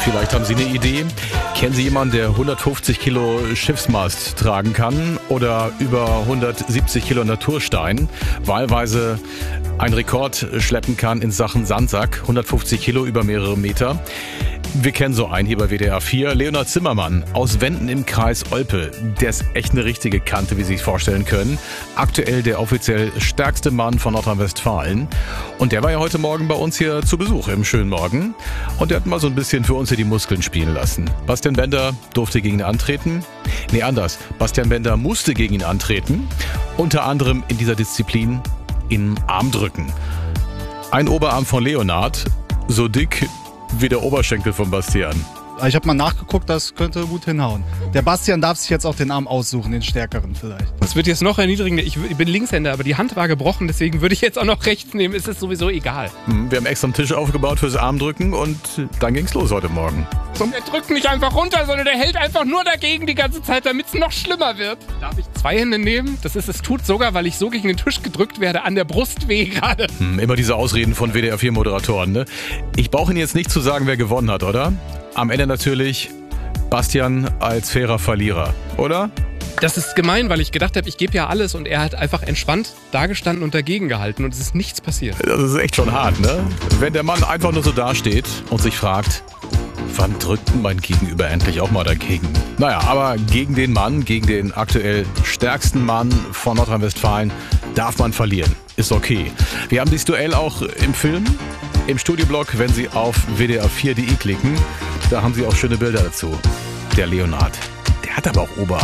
Vielleicht haben Sie eine Idee. Kennen Sie jemanden, der 150 Kilo Schiffsmast tragen kann oder über 170 Kilo Naturstein, wahlweise einen Rekord schleppen kann in Sachen Sandsack, 150 Kilo über mehrere Meter? Wir kennen so einen hier bei WDR 4, Leonhard Zimmermann aus Wenden im Kreis Olpe. Der ist echt eine richtige Kante, wie Sie sich vorstellen können. Aktuell der offiziell stärkste Mann von Nordrhein-Westfalen. Und der war ja heute Morgen bei uns hier zu Besuch im schönen Morgen. Und der hat mal so ein bisschen für uns hier die Muskeln spielen lassen. Bastian Bender durfte gegen ihn antreten. Nee, anders. Bastian Bender musste gegen ihn antreten. Unter anderem in dieser Disziplin im Armdrücken. Ein Oberarm von Leonhard, so dick wie der Oberschenkel von Bastian. Ich habe mal nachgeguckt, das könnte gut hinhauen. Der Bastian darf sich jetzt auch den Arm aussuchen, den stärkeren vielleicht. Das wird jetzt noch erniedrigender. Ich bin Linkshänder, aber die Hand war gebrochen, deswegen würde ich jetzt auch noch rechts nehmen. Ist es sowieso egal. Wir haben extra einen Tisch aufgebaut fürs Armdrücken und dann ging's los heute Morgen. Der drückt nicht einfach runter, sondern der hält einfach nur dagegen die ganze Zeit, damit es noch schlimmer wird. Darf ich 2 Hände nehmen? Es tut sogar, weil ich so gegen den Tisch gedrückt werde, an der Brust weh gerade. Immer diese Ausreden von WDR 4 Moderatoren, ne? Ich brauche Ihnen jetzt nicht zu sagen, wer gewonnen hat, oder? Am Ende natürlich Bastian als fairer Verlierer, oder? Das ist gemein, weil ich gedacht habe, ich gebe ja alles und er hat einfach entspannt dagestanden und dagegen gehalten und es ist nichts passiert. Das ist echt schon hart, ne? Wenn der Mann einfach nur so dasteht und sich fragt, wann drückt denn mein Gegenüber endlich auch mal dagegen? Naja, aber gegen den Mann, gegen den aktuell stärksten Mann von Nordrhein-Westfalen darf man verlieren. Ist okay. Wir haben dieses Duell auch im Film, im Studioblog, wenn Sie auf WDR4.de klicken. Da haben Sie auch schöne Bilder dazu. Der Leonhard, der hat aber auch Oberarm.